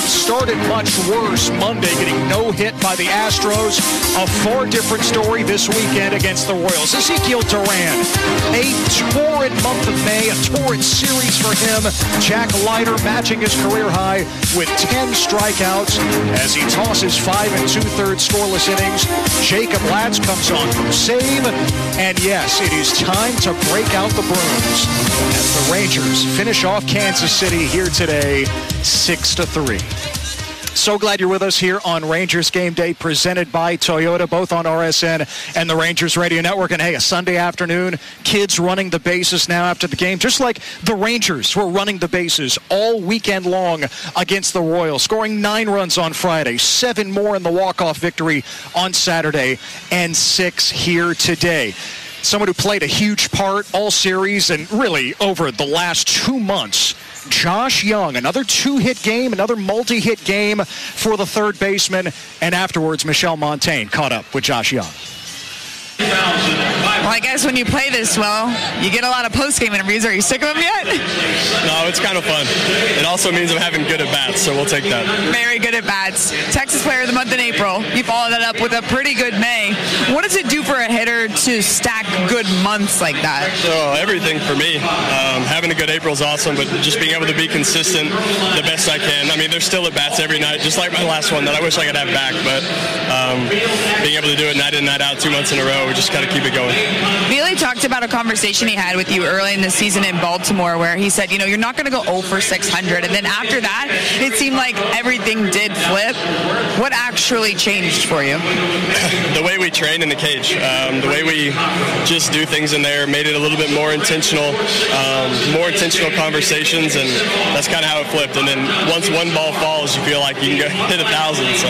started much worse Monday, getting no hit by the Astros. A far different story this weekend against the Royals. Ezekiel Duran, a torrid month of May, a torrid series for him. Jack Leiter matching his career high with 10 strikeouts as he tosses 5 2/3 scoreless innings. Jacob Latz comes on from save, and yes, it is time to break out the brooms as the Rangers finish off Kansas City here today, 6-3. So glad you're with us here on Rangers Game Day, presented by Toyota, both on RSN and the Rangers Radio Network. And hey, a Sunday afternoon, kids running the bases now after the game, just like the Rangers were running the bases all weekend long against the Royals, scoring 9 runs on Friday, 7 more in the walk-off victory on Saturday, and 6 here today. Someone who played a huge part all series and really over the last 2 months, Josh Young, another 2-hit game, another multi-hit game for the third baseman, and afterwards Michelle Montaigne caught up with Josh Young. Well, I guess when you play this well, you get a lot of post-game interviews. Are you sick of them yet? No, it's kind of fun. It also means I'm having good at-bats, so we'll take that. Very good at-bats. Texas Player of the Month in April. You followed that up with a pretty good May. What does it do for a hitter to stack good months like that? So everything for me. Having a good April is awesome, but just being able to be consistent the best I can. I mean, there's still at-bats every night, just like my last one that I wish I could have back, but being able to do it night in, night out, 2 months in a row, we just got to keep it going. Billy talked about a conversation he had with you early in the season in Baltimore where he said, you're not going to go 0 for 600. And then after that, it seemed like everything did flip. What actually changed for you? The way we train in the cage. The way we just do things in there made it a little bit more intentional conversations, and that's kind of how it flipped. And then once one ball falls, you feel like you can go hit 1,000. So,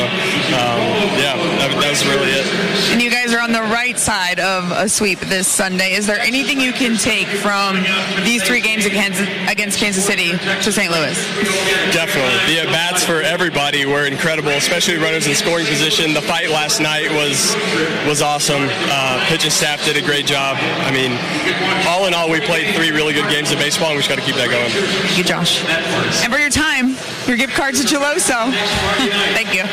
that was really it. And you guys are on the right side of a sweep this Sunday. Is there anything you can take from these 3 games against Kansas City to St. Louis? Definitely. The at-bats for everybody were incredible, especially runners in scoring position. The fight last night was awesome. Pitching staff did a great job. I mean, all in all, we played 3 really good games of baseball, and we just got to keep that going. Thank you, Josh. And for your time, your gift card to Geloso. Thank you.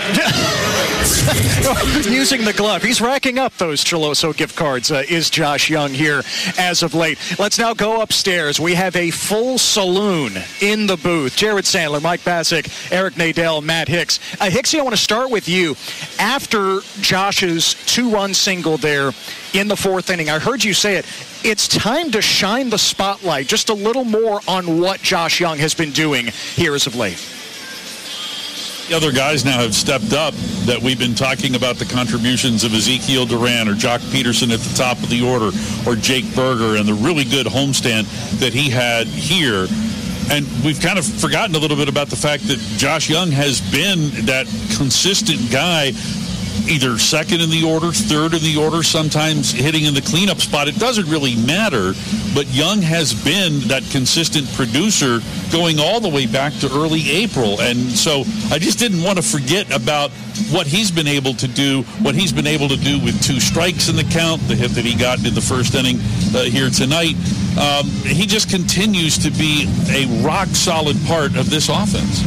Using the glove. He's racking up those Geloso gift cards, is Josh Young here as of late. Let's now go upstairs. We have a full saloon in the booth. Jared Sandler, Mike Bassick, Eric Nadel, Matt Hicks. Hicksy, I want to start with you. After Josh's 2-run single there in the 4th inning, I heard you say it. It's time to shine the spotlight just a little more on what Josh Young has been doing here as of late. The other guys now have stepped up that we've been talking about, the contributions of Ezekiel Duran or Jock Peterson at the top of the order, or Jake Berger, and the really good homestand that he had here. And we've kind of forgotten a little bit about the fact that Josh Young has been that consistent guy, either second in the order, third in the order, sometimes hitting in the cleanup spot. It doesn't really matter, but Young has been that consistent producer going all the way back to early April. And so I just didn't want to forget about what he's been able to do, with 2 strikes in the count, the hit that he got in the 1st inning here tonight. He just continues to be a rock-solid part of this offense.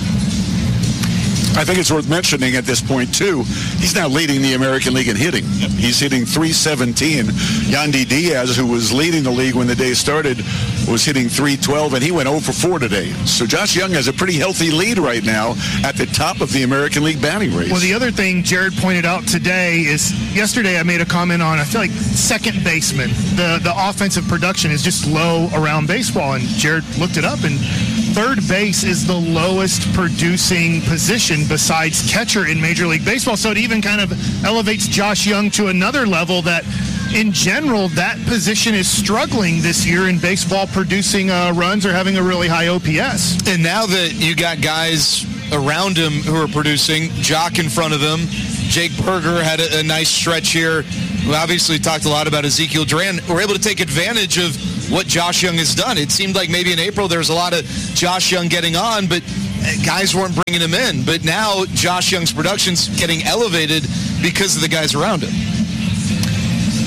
I think it's worth mentioning at this point, too, he's now leading the American League in hitting. Yep. He's hitting .317. Yandy Diaz, who was leading the league when the day started, was hitting .312, and he went 0 for 4 today. So Josh Young has a pretty healthy lead right now at the top of the American League batting race. Well, the other thing Jared pointed out today is yesterday I made a comment on, I feel like second baseman. The offensive production is just low around baseball, and Jared looked it up, and third base is the lowest producing position besides catcher in Major League Baseball. So it even kind of elevates Josh Young to another level that, in general, that position is struggling this year in baseball, producing runs or having a really high OPS. And now that you got guys around him who are producing, Jock in front of him, Jake Berger had a nice stretch here. We obviously talked a lot about Ezekiel Duran. We're able to take advantage of what Josh Young has done. It seemed like maybe in April there was a lot of Josh Young getting on, but guys weren't bringing him in. But now Josh Young's production's getting elevated because of the guys around him.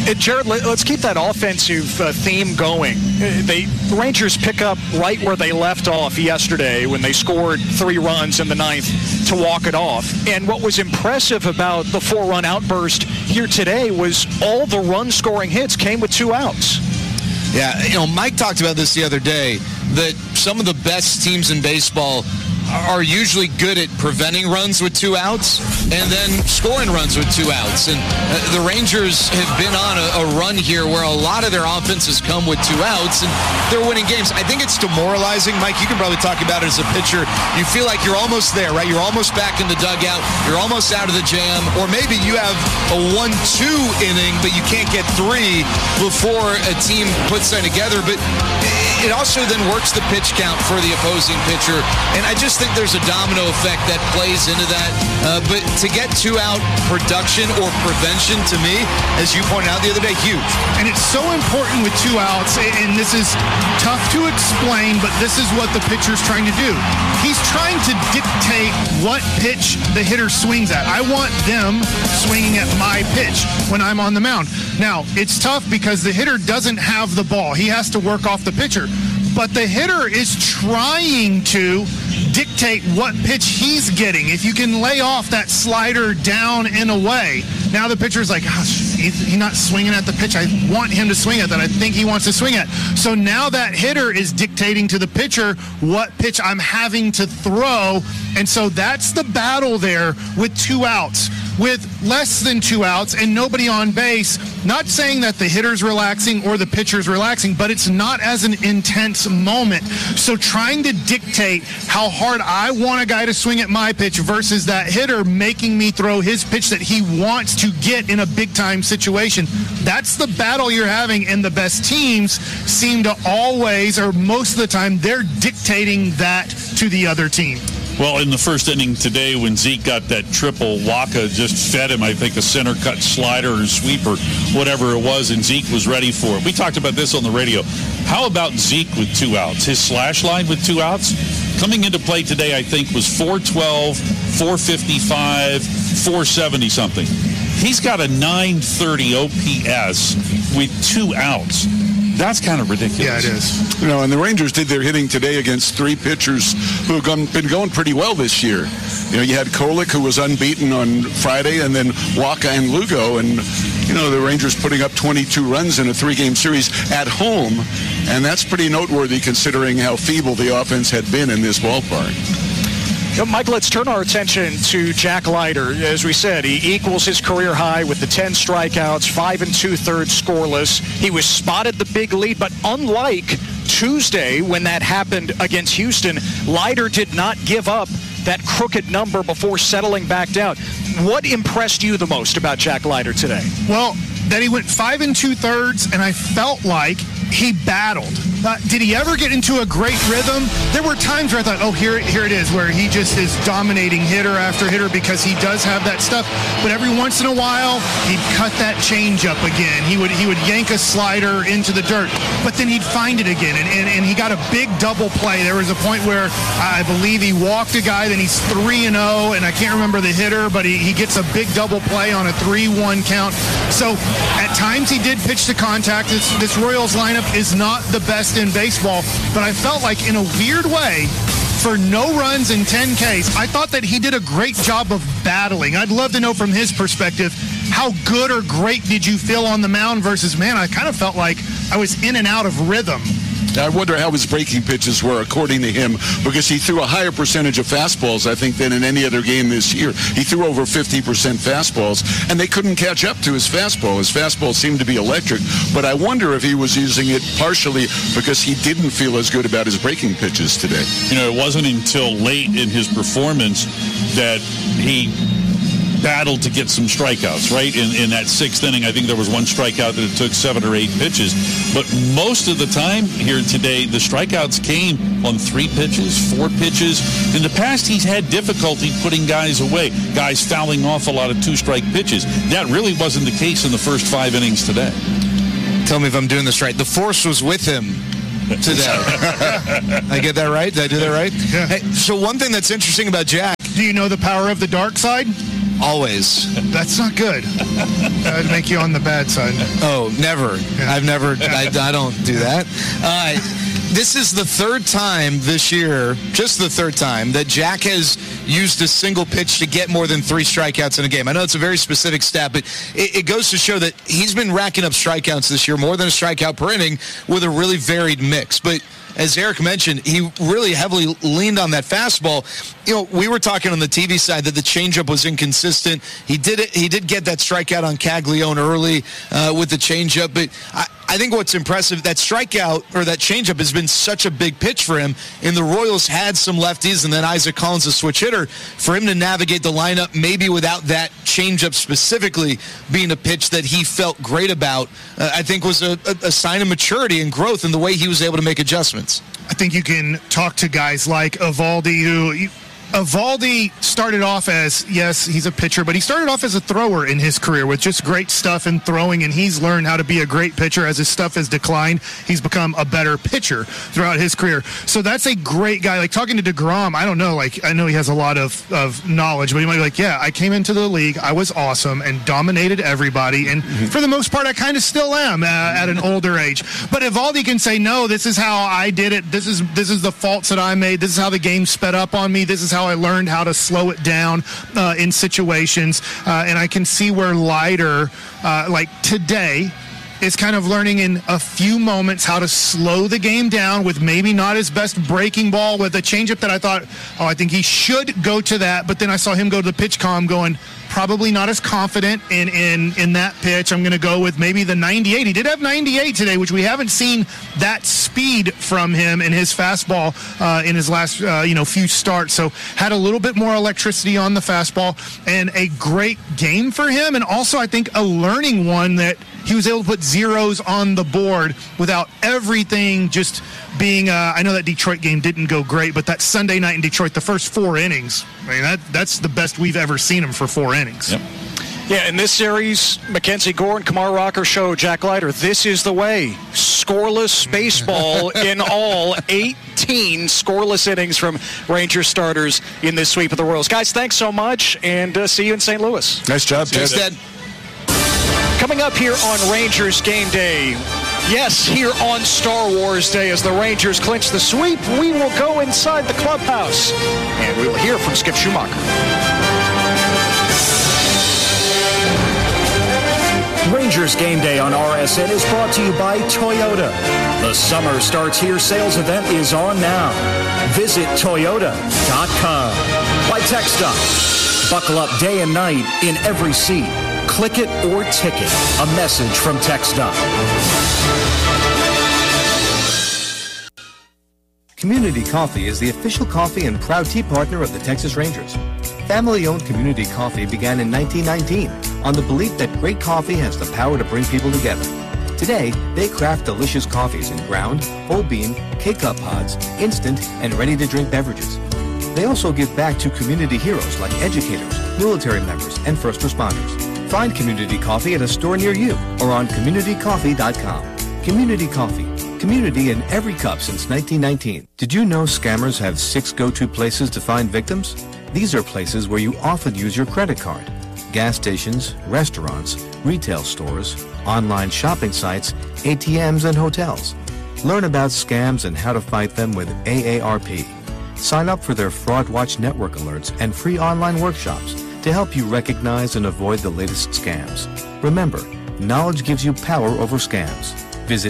Jared, let's keep that offensive theme going. The Rangers pick up right where they left off yesterday when they scored 3 runs in the 9th to walk it off. And what was impressive about the 4-run outburst here today was all the run-scoring hits came with 2 outs. Yeah, Mike talked about this the other day, that some of the best teams in baseball are usually good at preventing runs with 2 outs and then scoring runs with 2 outs. And the Rangers have been on a run here where a lot of their offenses come with 2 outs, and they're winning games. I think it's demoralizing. Mike, you can probably talk about it as a pitcher. You feel like you're almost there, right? You're almost back in the dugout. You're almost out of the jam. Or maybe you have a 1-2 inning, but you can't get 3 before a team puts that together. But it also then works the pitch count for the opposing pitcher. And I just think there's a domino effect that plays into that. But to get 2-out production or prevention, to me, as you pointed out the other day, huge. And it's so important with 2 outs, and this is tough to explain, but this is what the pitcher's trying to do. He's trying to dictate what pitch the hitter swings at. I want them swinging at my pitch when I'm on the mound. Now, it's tough because the hitter doesn't have the ball. He has to work off the pitcher. But the hitter is trying to dictate what pitch he's getting. If you can lay off that slider down and away, now the pitcher's like, he's not swinging at the pitch I want him to swing at, that I think he wants to swing at. So now that hitter is dictating to the pitcher what pitch I'm having to throw. And so that's the battle there with 2 outs. With less than 2 outs and nobody on base, not saying that the hitter's relaxing or the pitcher's relaxing, but it's not as an intense moment. So trying to dictate how hard I want a guy to swing at my pitch versus that hitter making me throw his pitch that he wants to get in a big-time situation, that's the battle you're having, and the best teams seem to always, or most of the time, they're dictating that to the other team. Well, in the first inning today, when Zeke got that triple, Waka just fed him, I think, a center cut slider or sweeper, whatever it was, and Zeke was ready for it. We talked about this on the radio. How about Zeke with 2 outs? His slash line with 2 outs? Coming into play today, I think, was 412, 455, 470 something. He's got a 930 OPS with 2 outs. That's kind of ridiculous. Yeah, it is. And the Rangers did their hitting today against 3 pitchers who have been going pretty well this year. You had Kolek, who was unbeaten on Friday, and then Waka and Lugo. And, the Rangers putting up 22 runs in a 3-game series at home. And that's pretty noteworthy considering how feeble the offense had been in this ballpark. Mike, let's turn our attention to Jack Leiter. As we said, he equals his career high with the 10 strikeouts, 5 2/3 scoreless. He was spotted the big lead, but unlike Tuesday when that happened against Houston, Leiter did not give up that crooked number before settling back down. What impressed you the most about Jack Leiter today? Well, that he went 5 2/3, and I felt like he battled. Did he ever get into a great rhythm? There were times where I thought, here it is, where he just is dominating hitter after hitter because he does have that stuff. But every once in a while, he'd cut that change up again. He would yank a slider into the dirt, but then he'd find it again. And he got a big double play. There was a point where I believe he walked a guy, then he's 3-0, and I can't remember the hitter, but he gets a big double play on a 3-1 count. So at times he did pitch to contact. This Royals lineup is not the best in baseball, but I felt like in a weird way, for no runs in 10 Ks, I thought that he did a great job of battling. I'd love to know from his perspective, how good or great did you feel on the mound versus, man, I kind of felt like I was in and out of rhythm. I wonder how his breaking pitches were, according to him, because he threw a higher percentage of fastballs, I think, than in any other game this year. He threw over 50% fastballs, and they couldn't catch up to his fastball. His fastball seemed to be electric, but I wonder if he was using it partially because he didn't feel as good about his breaking pitches today. It wasn't until late in his performance that he battled to get some strikeouts, right? In that 6th inning, I think there was 1 strikeout that it took 7 or 8 pitches. But most of the time here today, the strikeouts came on 3 pitches, 4 pitches. In the past, he's had difficulty putting guys away, guys fouling off a lot of 2-strike pitches. That really wasn't the case in the first 5 innings today. Tell me if I'm doing this right. The force was with him today. I get that right? Did I do that right? Yeah. Hey, so one thing that's interesting about Jack, Do you know the power of the dark side? Always. That's not good. That would make you on the bad side. Oh, never. Yeah. I've never. I don't do that. This is the third time this year, just the third time, that Jack has used a single pitch to get more than 3 strikeouts in a game. I know it's a very specific stat, but it goes to show that he's been racking up strikeouts this year, more than a strikeout per inning, with a really varied mix. But as Eric mentioned, he really heavily leaned on that fastball. You know, we were talking on the TV side that the changeup was inconsistent. He did get that strikeout on Caglione early with the changeup, but I think what's impressive, that strikeout or that changeup has been such a big pitch for him, and the Royals had some lefties, and then Isaac Collins, a switch hitter, for him to navigate the lineup maybe without that changeup specifically being a pitch that he felt great about, I think was a sign of maturity and growth in the way he was able to make adjustments. I think you can talk to guys like Eovaldi, who Eovaldi started off as, yes, he's a pitcher, but he started off as a thrower in his career with just great stuff in throwing, and he's learned how to be a great pitcher. As his stuff has declined, he's become a better pitcher throughout his career. So that's a great guy. Like, talking to DeGrom, I don't know, like, I know he has a lot of knowledge, but he might be like, yeah, I came into the league, I was awesome and dominated everybody, and for the most part, I kind of still am at an older age. But Eovaldi can say, no, this is how I did it, this is the faults that I made, this is how the game sped up on me, this is how I learned how to slow it down in situations, and I can see where Leiter, like today, is kind of learning in a few moments how to slow the game down with maybe not his best breaking ball, with a changeup that I thought, I think he should go to that, but then I saw him go to the pitch comm going, probably not as confident in that pitch. I'm going to go with maybe the 98. He did have 98 today, which we haven't seen that speed from him in his fastball in his last few starts. So had a little bit more electricity on the fastball, and a great game for him. And also, I think a learning one that he was able to put zeros on the board without everything just being, I know that Detroit game didn't go great, but that Sunday night in Detroit, the first 4 innings, I mean, that's the best we've ever seen him for 4 innings. Yep. Yeah, in this series, Mackenzie Gore and Kumar Rocker show Jack Leiter, this is the way. Scoreless baseball in all 18 scoreless innings from Rangers starters in this sweep of the Royals. Guys, thanks so much, and see you in St. Louis. Nice job, Ted. Ted. Coming up here on Rangers Game Day, yes, here on Star Wars Day, as the Rangers clinch the sweep, we will go inside the clubhouse, and we will hear from Skip Schumacher. Rangers Game Day on RSN is brought to you by Toyota. The Summer Starts Here sales event is on now. Visit Toyota.com. By TechStop. Buckle up day and night in every seat. Click it or ticket. A message from TechStop. Community Coffee is the official coffee and proud tea partner of the Texas Rangers. Family-owned Community Coffee began in 1919 on the belief that great coffee has the power to bring people together. Today, they craft delicious coffees in ground, whole bean, K-Cup pods, instant, and ready-to-drink beverages. They also give back to community heroes like educators, military members, and first responders. Find Community Coffee at a store near you or on CommunityCoffee.com. Community Coffee. Community in every cup since 1919. Did you know scammers have 6 go-to places to find victims? These are places where you often use your credit card. Gas stations, restaurants, retail stores, online shopping sites, ATMs, and hotels. Learn about scams and how to fight them with AARP. Sign up for their Fraud Watch Network alerts and free online workshops to help you recognize and avoid the latest scams. Remember, knowledge gives you power over scams. Visit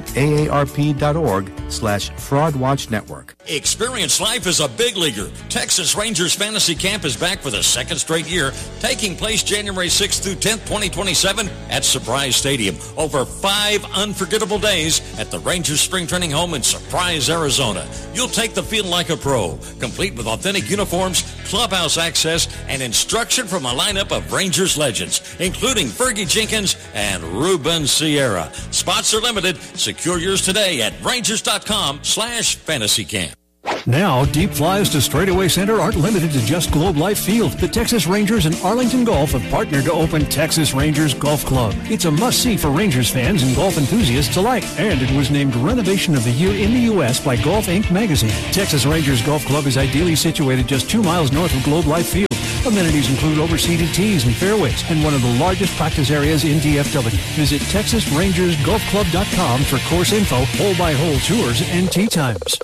aarp.org/fraudwatchnetwork. Experience life as a big leaguer. Texas Rangers Fantasy Camp is back for the 2nd straight year, taking place January 6th through 10th, 2027 at Surprise Stadium. Over 5 unforgettable days at the Rangers Spring Training Home in Surprise, Arizona. You'll take the field like a pro, complete with authentic uniforms, clubhouse access, and instruction from a lineup of Rangers legends, including Fergie Jenkins and Ruben Sierra. Spots are limited. Secure yours today at Rangers.com/fantasycamp. Now, deep flies to Straightaway Center aren't limited to just Globe Life Field. The Texas Rangers and Arlington Golf have partnered to open Texas Rangers Golf Club. It's a must-see for Rangers fans and golf enthusiasts alike, and it was named Renovation of the Year in the U.S. by Golf Inc. magazine. Texas Rangers Golf Club is ideally situated just 2 miles north of Globe Life Field. Amenities include overseated tees and fairways and one of the largest practice areas in DFW. Visit TexasRangersGolfClub.com for course info, hole-by-hole tours, and tee times.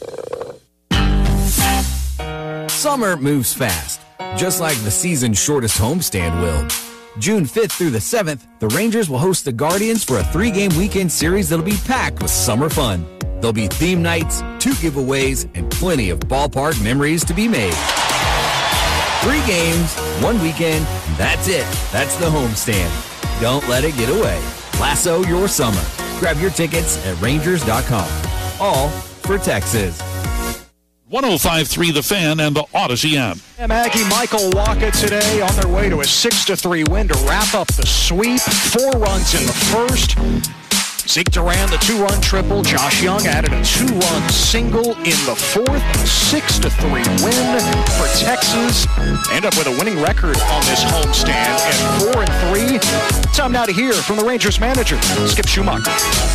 Summer moves fast, just like the season's shortest homestand will. June 5th through the 7th, the Rangers will host the Guardians for a 3-game weekend series that'll be packed with summer fun. There'll be theme nights, 2 giveaways, and plenty of ballpark memories to be made. 3 games, 1 weekend, that's it. That's the homestand. Don't let it get away. Lasso your summer. Grab your tickets at Rangers.com. All for Texas. 105.3 The Fan and the Odyssey app. Aggie Michael Wacha today on their way to a 6-3 win to wrap up the sweep. 4 runs in the first. Zeke Duran, the 2-run triple. Josh Young added a 2-run single in the fourth. 6-3 win for Texas. End up with a winning record on this homestand at 4-3. Time now to hear from the Rangers manager, Skip Schumacher.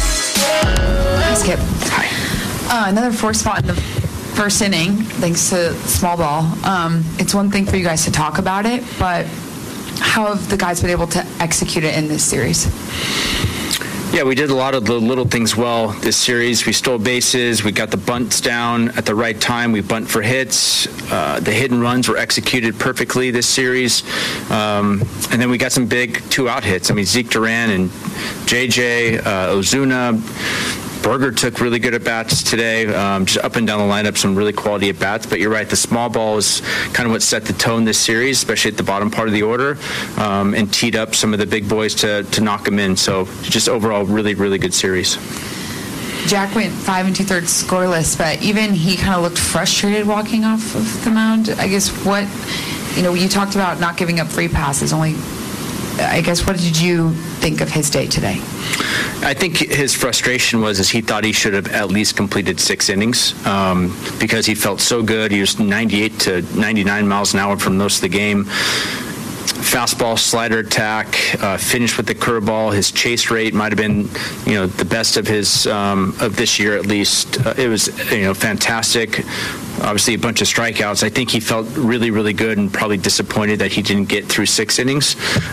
Hi, Skip. Hi. Another 4 spot in the first inning, thanks to small ball. It's one thing for you guys to talk about it, but how have the guys been able to execute it in this series? Yeah, we did a lot of the little things well this series. We stole bases. We got the bunts down at the right time. We bunt for hits. The hit and runs were executed perfectly this series. And then we got some big 2-out hits. I mean, Zeke Duran and JJ, Ozuna. Berger took really good at-bats today, just up and down the lineup, some really quality at-bats. But you're right, the small ball is kind of what set the tone this series, especially at the bottom part of the order, and teed up some of the big boys to knock them in. So just overall, really, really good series. Jack went 5 2/3 scoreless, but even he kind of looked frustrated walking off of the mound. I guess you talked about not giving up free passes, what did you think of his day today? I think his frustration was he thought he should have at least completed 6 innings because he felt so good. He was 98 to 99 miles an hour for most of the game. Fastball, slider attack, finished with the curveball. His chase rate might have been, the best of his of this year at least. It was, fantastic. Obviously, a bunch of strikeouts. I think he felt really, really good and probably disappointed that he didn't get through 6 innings.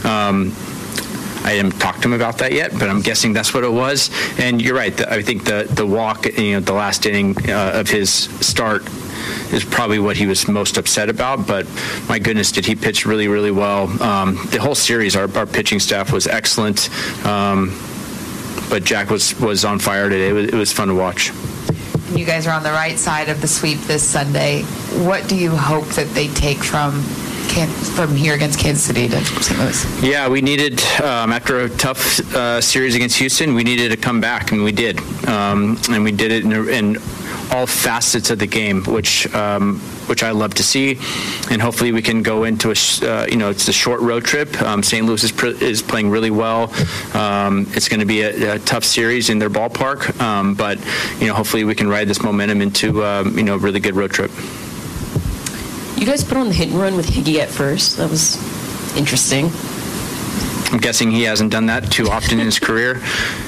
I haven't talked to him about that yet, but I'm guessing that's what it was. And you're right. I think the walk, the last inning of his start is probably what he was most upset about. But my goodness, did he pitch really, really well. The whole series, our pitching staff was excellent. But Jack was on fire today. It was fun to watch. You guys are on the right side of the sweep this Sunday. What do you hope that they take from here against Kansas City to St. Louis? Yeah, we needed, after a tough series against Houston, we needed to come back, and we did. And we did it in all facets of the game, which I love to see. And hopefully we can go into it's a short road trip. St. Louis is playing really well. It's going to be a tough series in their ballpark, but hopefully we can ride this momentum into a really good road trip. You guys put on the hit and run with Higgy at first. That was interesting. I'm guessing he hasn't done that too often in his career.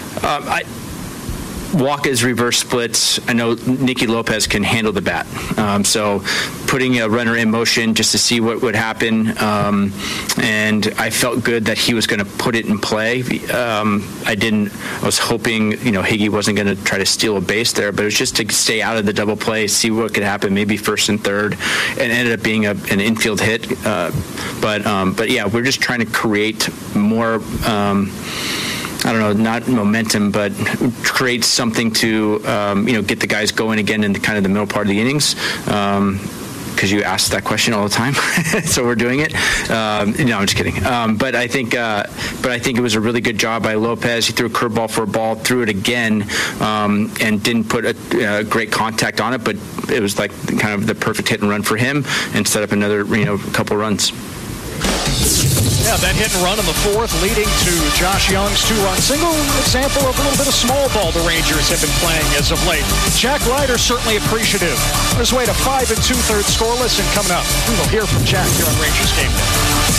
Wacha's reverse splits, I know Nicky Lopez can handle the bat. So putting a runner in motion just to see what would happen. And I felt good that he was going to put it in play. I was hoping, Higgy wasn't going to try to steal a base there, but it was just to stay out of the double play, see what could happen, maybe first and third, and ended up being an infield hit. But yeah, we're just trying to create more, not momentum, but create something to, get the guys going again in kind of the middle part of the innings. Because you ask that question all the time, so we're doing it. No, I'm just kidding. But I think it was a really good job by Lopez. He threw a curveball for a ball, threw it again, and didn't put a great contact on it. But it was like kind of the perfect hit and run for him, and set up another couple runs. Yeah, that hit and run in the fourth leading to Josh Young's 2-run single. An example of a little bit of small ball the Rangers have been playing as of late. Jack Leiter certainly appreciative. On his way to 5 2/3 scoreless, and coming up, we will hear from Jack here on Rangers Game Day.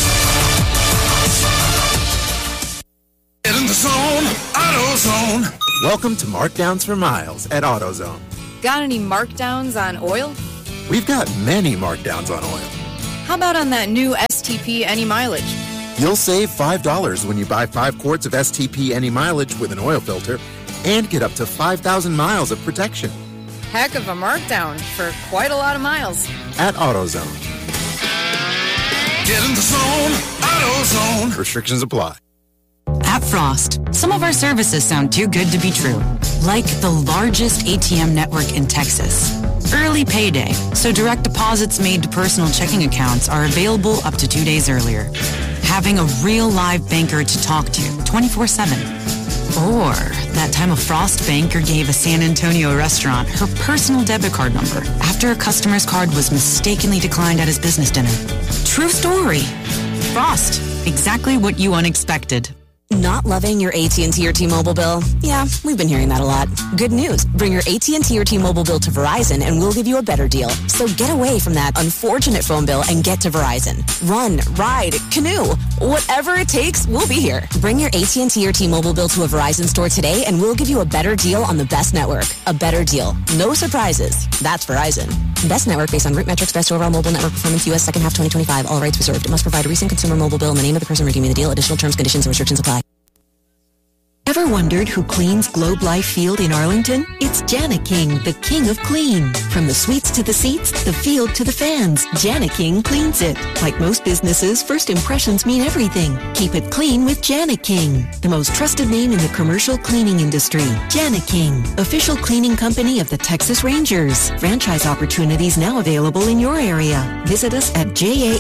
Get in the zone, AutoZone. Welcome to Markdowns for Miles at AutoZone. Got any markdowns on oil? We've got many markdowns on oil. How about on that new STP Any Mileage? You'll save $5 when you buy 5 quarts of STP Any Mileage with an oil filter and get up to 5,000 miles of protection. Heck of a markdown for quite a lot of miles. At AutoZone. Get in the zone, AutoZone. Restrictions apply. At Frost, some of our services sound too good to be true. Like the largest ATM network in Texas. Early payday, so direct deposits made to personal checking accounts are available up to 2 days earlier. Having a real live banker to talk to 24/7. Or that time a Frost banker gave a San Antonio restaurant her personal debit card number after a customer's card was mistakenly declined at his business dinner. True story. Frost, exactly what you unexpected. Not loving your AT&T or T-Mobile bill? Yeah, we've been hearing that a lot. Good news. Bring your AT&T or T-Mobile bill to Verizon and we'll give you a better deal. So get away from that unfortunate phone bill and get to Verizon. Run, ride, canoe. Whatever it takes, we'll be here. Bring your AT&T or T-Mobile bill to a Verizon store today and we'll give you a better deal on the best network. A better deal. No surprises. That's Verizon. Best network based on root metrics, best overall mobile network performance, U.S. second half 2025. All rights reserved. It must provide a recent consumer mobile bill and the name of the person redeeming the deal. Additional terms, conditions, and restrictions apply. Ever wondered who cleans Globe Life Field in Arlington? It's Jana King, the king of clean. From the suites to the seats, the field to the fans, Jana King cleans it. Like most businesses, first impressions mean everything. Keep it clean with Jana King, the most trusted name in the commercial cleaning industry. Jana King, official cleaning company of the Texas Rangers. Franchise opportunities now available in your area. Visit us at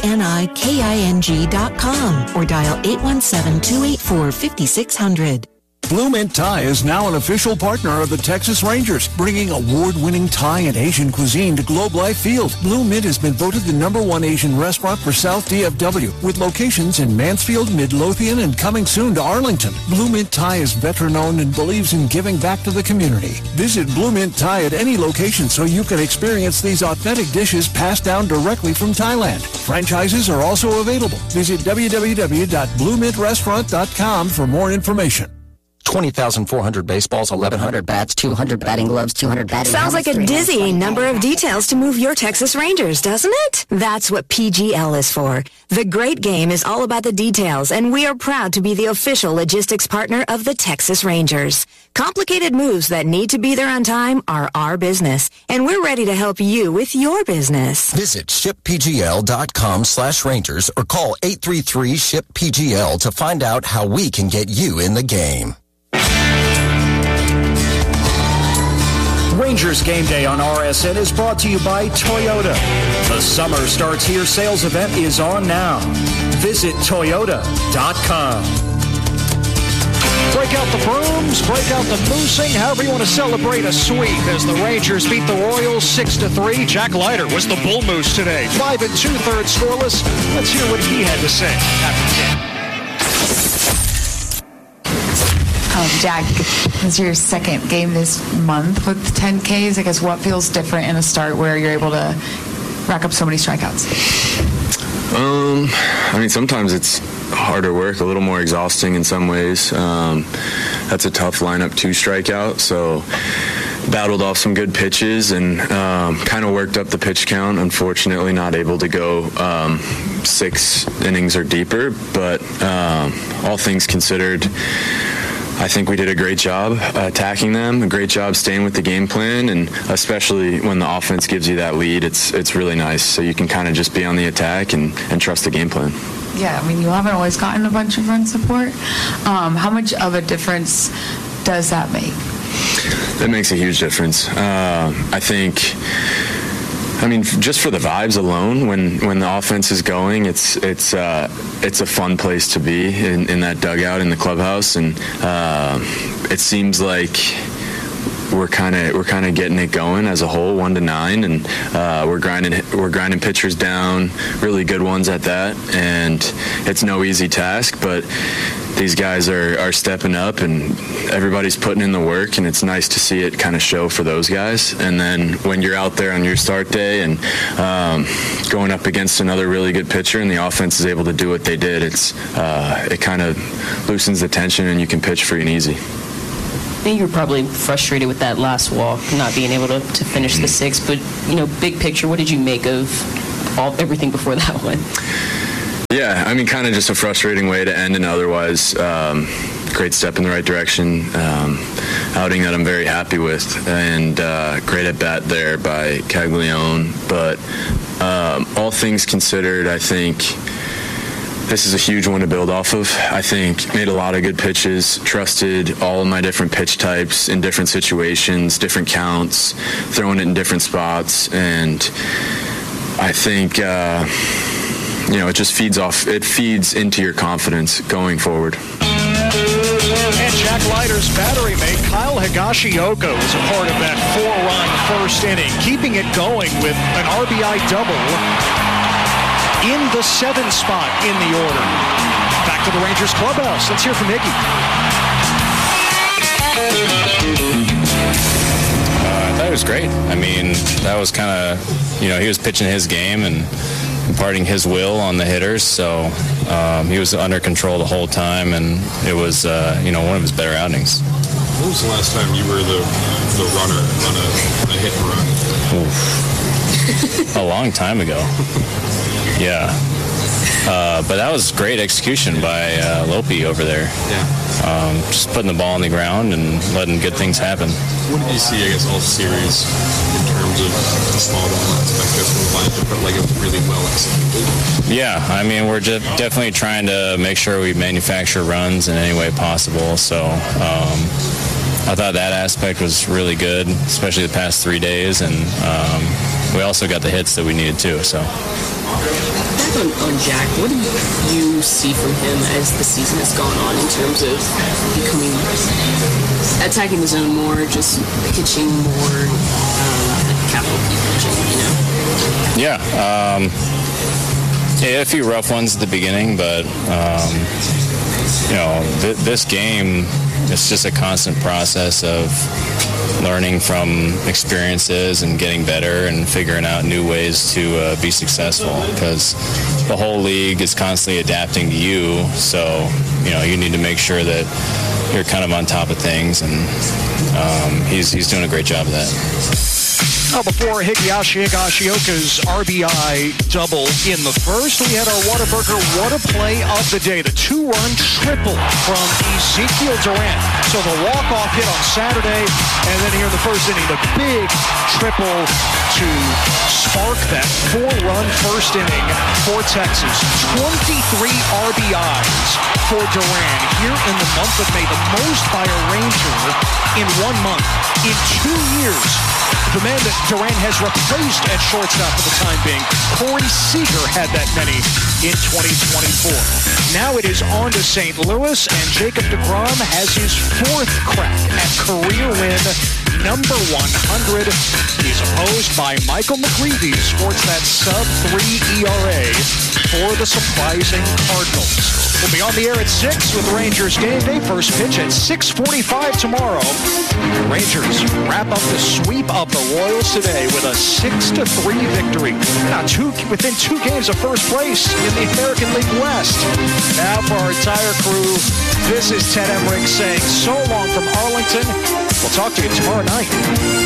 JANIKING.com or dial 817-284-5600. Blue Mint Thai is now an official partner of the Texas Rangers, bringing award-winning Thai and Asian cuisine to Globe Life Field. Blue Mint has been voted the #1 Asian restaurant for South DFW, with locations in Mansfield, Midlothian, and coming soon to Arlington. Blue Mint Thai is veteran-owned and believes in giving back to the community. Visit Blue Mint Thai at any location so you can experience these authentic dishes passed down directly from Thailand. Franchises are also available. Visit www.bluemintrestaurant.com for more information. 20,400 baseballs, 1,100 bats, 200 batting gloves, 200 batting Sounds like a dizzying number of details to move your Texas Rangers, doesn't it? That's what PGL is for. The great game is all about the details, and we are proud to be the official logistics partner of the Texas Rangers. Complicated moves that need to be there on time are our business, and we're ready to help you with your business. Visit shippgl.com/Rangers or call 833-SHIP-PGL to find out how we can get you in the game. Rangers Game Day on RSN is brought to you by Toyota. The Summer Starts Here sales event is on now. Visit Toyota.com. Break out the brooms, break out the boosing, however you want to celebrate a sweep as the Rangers beat the Royals 6-3. Jack Leiter was the Bull Moose today. 5 2/3 scoreless. Let's hear what he had to say after the game. Jack, it's your second game this month with 10 Ks. I guess what feels different in a start where you're able to rack up so many strikeouts? I mean, sometimes it's harder work, a little more exhausting in some ways. That's a tough lineup to strike out, so battled off some good pitches and kind of worked up the pitch count. Unfortunately, not able to go 6 innings or deeper, but all things considered, I think we did a great job attacking them, a great job staying with the game plan, and especially when the offense gives you that lead, it's really nice. So you can kind of just be on the attack and trust the game plan. Yeah, I mean, you haven't always gotten a bunch of run support. How much of a difference does that make? That makes a huge difference. I think, just for the vibes alone, when the offense is going, it's a fun place to be in that dugout in the clubhouse, and it seems like we're kind of getting it going as a whole, 1-9, and we're grinding pitchers down, really good ones at that, and it's no easy task, but these guys are stepping up and everybody's putting in the work, and it's nice to see it kind of show for those guys. And then when you're out there on your start day and going up against another really good pitcher and the offense is able to do what they did, it kind of loosens the tension and you can pitch free and easy. I think you're probably frustrated with that last walk, not being able to finish the 6, but big picture, what did you make of everything before that one? Yeah, I mean, kind of just a frustrating way to end an otherwise great step in the right direction. Outing that I'm very happy with, and great at bat there by Caglione. But all things considered, I think this is a huge one to build off of. I think made a lot of good pitches, trusted all of my different pitch types in different situations, different counts, throwing it in different spots, and I think it just feeds into your confidence going forward. And Jack Leiter's battery mate, Kyle Higashioka, was a part of that 4-run first inning, keeping it going with an RBI double in the 7th spot in the order. Back to the Rangers clubhouse. Let's hear from Hickey. I thought it was great. I mean, that was kind of, he was pitching his game and imparting his will on the hitters, so he was under control the whole time, and it was, one of his better outings. When was the last time you were the runner on a hit and run? Oof. A long time ago. Yeah. But that was great execution by Lopi over there. Yeah. Just putting the ball on the ground and letting good things happen. What did you see, I guess, all series in terms of the small ball aspect of the lineup, but like it was really well executed? Yeah, I mean, we're just definitely trying to make sure we manufacture runs in any way possible. So I thought that aspect was really good, especially the past 3 days, and we also got the hits that we needed too. So. Back on Jack, what do you see from him as the season has gone on in terms of becoming, attacking the zone more, just pitching more, capital P pitching, Yeah, he had a few rough ones at the beginning, but, this game, it's just a constant process of learning from experiences and getting better and figuring out new ways to be successful, because the whole league is constantly adapting to you, so you need to make sure that you're kind of on top of things, and he's doing a great job of that. Before Higashioka's RBI double in the first, we had our Whataburger What a Play of the day, the 2-run triple from Ezekiel Duran. So the walk-off hit on Saturday, and then here in the first inning, the big triple to spark that 4-run first inning for Texas. 23 RBIs for Duran here in the month of May, the most by a Ranger in 1 month. In 2 years, the man that Duran has replaced at shortstop for the time being, Corey Seager, had that many in 2024. Now it is on to St. Louis, and Jacob deGrom has his 4th crack at career win number 100. He's opposed by Michael McGreevy, sports that sub-3 ERA for the surprising Cardinals. We'll be on the air at 6 with Rangers Game Day. First pitch at 6:45 tomorrow. The Rangers wrap up the sweep of the Royals today with a 6-3 victory. Now within 2 games of first place in the American League West. Now for our entire crew, this is Ted Emmerich saying so long from Arlington. We'll talk to you tomorrow night.